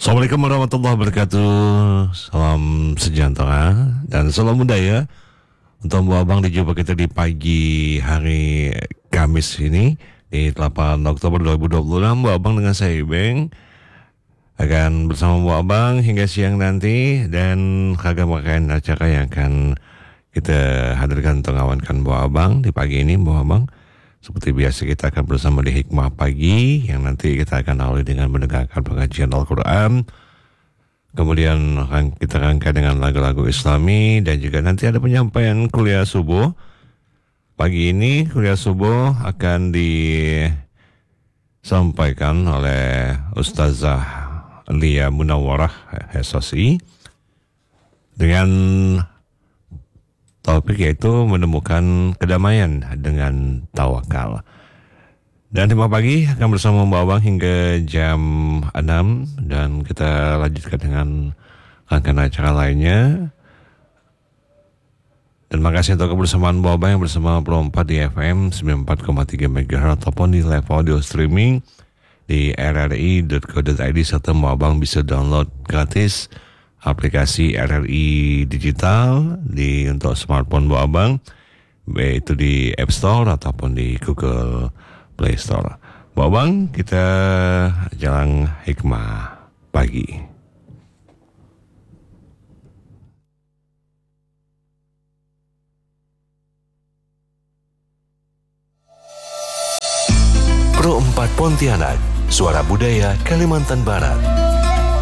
Assalamualaikum warahmatullahi wabarakatuh. Salam sejahtera dan salam budaya untuk Bu Abang dijumpa kita di pagi hari Kamis ini di 8 Oktober 2026. Bu Abang dengan saya Ibeng akan bersama Bu Abang hingga siang nanti, dan ragam acara yang akan kita hadirkan untuk ngawankan Bu Abang di pagi ini. Bu Abang, seperti biasa kita akan bersama di Hikmah Pagi yang nanti kita akan awali dengan mendengarkan pengajian Al-Quran. Kemudian kita rangkai dengan lagu-lagu Islami dan juga nanti ada penyampaian kuliah subuh. Pagi ini kuliah subuh akan disampaikan oleh Ustazah Lia Munawwarah SOSI dengan topik yaitu menemukan kedamaian dengan tawakal. Dan Hikmah Pagi akan bersama Mbak Abang hingga jam 6 dan kita lanjutkan dengan rangkaian acara lainnya. Dan makasih untuk kebersamaan Mbak Abang yang bersama Pro 4 di FM 94,3 MHz ataupun di live audio streaming di rri.co.id, serta Mbak Abang bisa download gratis aplikasi RRI Digital untuk smartphone Mbak Abang, yaitu di App Store ataupun di Google Play Store. Mbak Abang, kita jalan Hikmah Pagi. Pro 4 Pontianak, suara budaya Kalimantan Barat.